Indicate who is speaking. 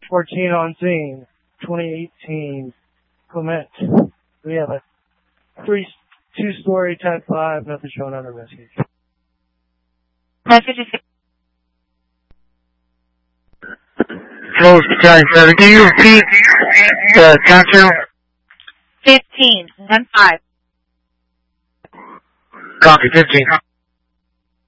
Speaker 1: 14 on scene, 2018, Clement. We have a two-story Type 5, nothing showing on our message.
Speaker 2: Message is...
Speaker 3: Close Battalion 7. Can you repeat the countdown?
Speaker 2: 15, 1-5.
Speaker 3: Copy, 15.